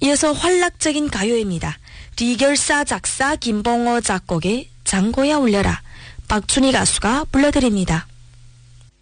이어서 활락적인 가요입니다. 리결사 작사 김봉호 작곡의 장고야 울려라 박춘희 가수가 불러드립니다.